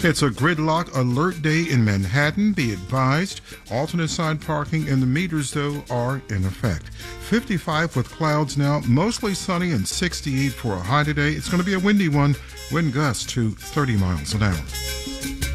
It's a gridlock alert day in Manhattan. Be advised, alternate side parking and the meters, though, are in effect. 55 with clouds now, mostly sunny, and 68 for a high today. It's going to be a windy one. Wind gusts to 30 miles an hour.